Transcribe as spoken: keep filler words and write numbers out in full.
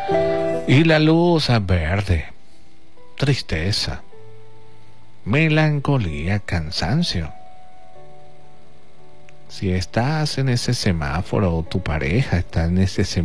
Y la luz verde, tristeza, melancolía, cansancio. Si estás en ese semáforo o tu pareja está en ese semáforo,